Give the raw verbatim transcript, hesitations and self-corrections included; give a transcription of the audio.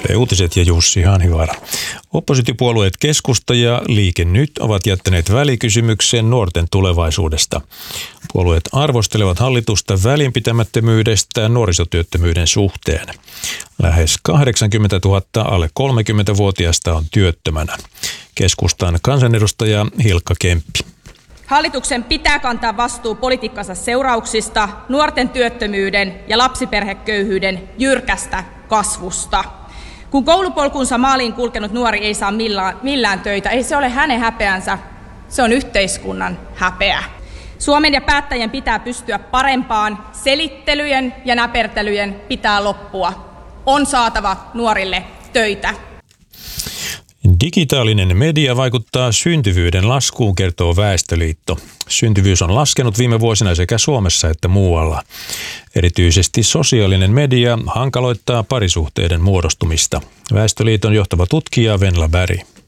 Yle Uutiset ja Jussi Hanhivaara. Oppositiopuolueet Keskusta ja Liike Nyt ovat jättäneet välikysymyksen nuorten tulevaisuudesta. Puolueet arvostelevat hallitusta välinpitämättömyydestä nuorisotyöttömyyden suhteen. Lähes kahdeksankymmentätuhatta alle kolmekymmentävuotiaista on työttömänä. Keskustan kansanedustaja Hilkka Kemppi. Hallituksen pitää kantaa vastuu politiikkansa seurauksista, nuorten työttömyyden ja lapsiperheköyhyyden jyrkästä kasvusta. Kun koulupolkunsa maaliin kulkenut nuori ei saa millään, millään töitä, ei se ole hänen häpeänsä, se on yhteiskunnan häpeä. Suomen ja päättäjien pitää pystyä parempaan, selittelyjen ja näpertelyjen pitää loppua. On saatava nuorille töitä. Digitaalinen media vaikuttaa syntyvyyden laskuun, kertoo Väestöliitto. Syntyvyys on laskenut viime vuosina sekä Suomessa että muualla. Erityisesti sosiaalinen media hankaloittaa parisuhteiden muodostumista. Väestöliiton johtava tutkija Venla Berg.